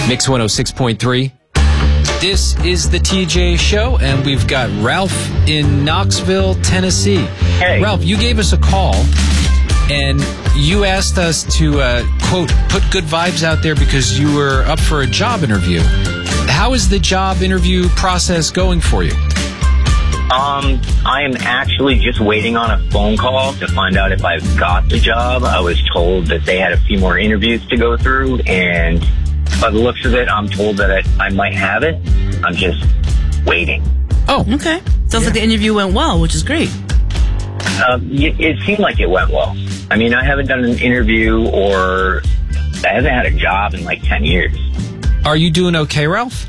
Mix 106.3. This is the TJ Show, and we've got Ralph in Knoxville, Tennessee. Hey. Ralph, you gave us a call, and you asked us to, quote, put good vibes out there because you were up for a job interview. How is the job interview process going for you? I am actually just waiting on a phone call to find out if I've got the job. I was told that they had a few more interviews to go through, and by the looks of it, I'm told that I might have it. I'm just waiting. Oh. Okay. Sounds like the interview went well, which is great. It seemed like it went well. I mean, I haven't done an interview or I haven't had a job in like 10 years. Are you doing okay, Ralph?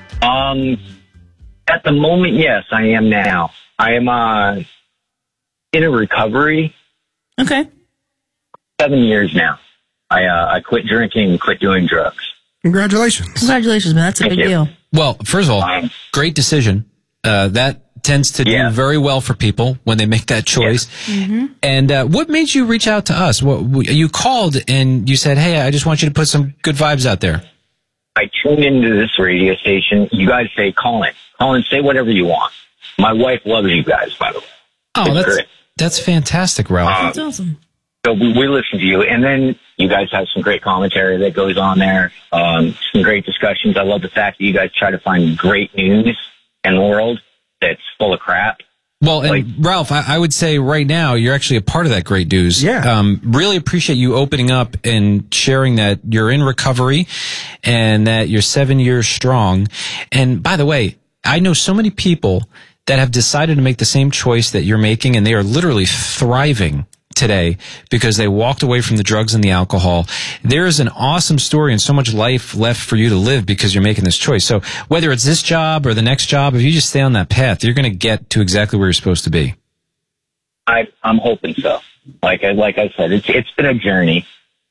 At the moment, yes, I am now. I am in a recovery. Okay. 7 years now. I quit drinking and quit doing drugs. Congratulations. Congratulations, man. That's a big deal. Well, first of all, great decision. That tends to do very well for people when they make that choice. Yeah. Mm-hmm. And what made you reach out to us? You called and you said, hey, I just want you to put some good vibes out there. I tuned into this radio station. You guys say, call in, say whatever you want. My wife loves you guys, by the way. Oh, that's fantastic, Ralph. That's awesome. So we listen to you, and then you guys have some great commentary that goes on there, some great discussions. I love the fact that you guys try to find great news in the world that's full of crap. Well, and Ralph, I would say right now you're actually a part of that great news. Yeah. Really appreciate you opening up and sharing that you're in recovery and that you're 7 years strong. And by the way, I know so many people that have decided to make the same choice that you're making, and they are literally thriving today because they walked away from the drugs and the alcohol. There is an awesome story and so much life left for you to live because you're making this choice. So whether it's this job or the next job, if you just stay on that path, you're going to get to exactly where you're supposed to be. I'm hoping so. Like I said, it's been a journey.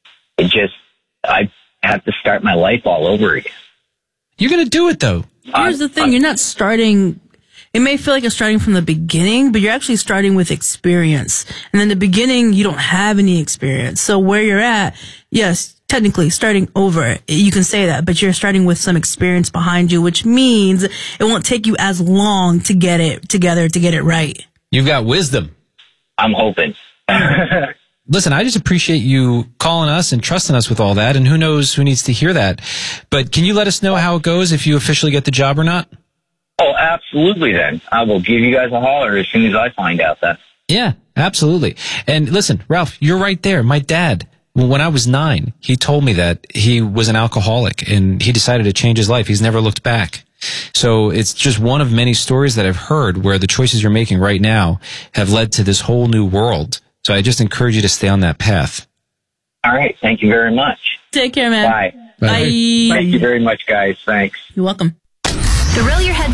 I have to start my life all over again. You're going to do it though. Here's the thing. You're not starting. It may feel like you're starting from the beginning, but you're actually starting with experience. And in the beginning, you don't have any experience. So where you're at, yes, technically starting over, you can say that, but you're starting with some experience behind you, which means it won't take you as long to get it together, to get it right. You've got wisdom. I'm hoping. Listen, I just appreciate you calling us and trusting us with all that, and who knows who needs to hear that. But can you let us know how it goes if you officially get the job or not? Oh, absolutely then. I will give you guys a holler as soon as I find out that. Yeah, absolutely. And listen, Ralph, you're right there. My dad, when I was 9, he told me that he was an alcoholic and he decided to change his life. He's never looked back. So it's just one of many stories that I've heard where the choices you're making right now have led to this whole new world. So I just encourage you to stay on that path. All right. Thank you very much. Take care, man. Bye. Bye. Thank you very much, guys. Thanks. You're welcome. Thrill your head